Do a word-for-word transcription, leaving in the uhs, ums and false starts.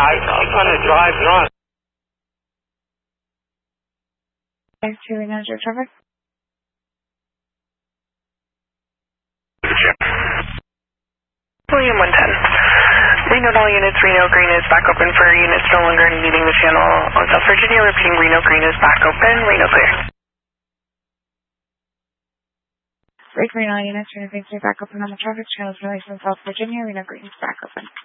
I, I'm going to drive north. Thanks to Reno Joe traffic. William one ten. Reno to all units, Reno Green is back open for units no longer needing the channel on South Virginia. Repeating, Reno Green is back open. Reno clear. Great Reno units, Reno Green is back open on the traffic channels released in South Virginia. Reno Green is back open.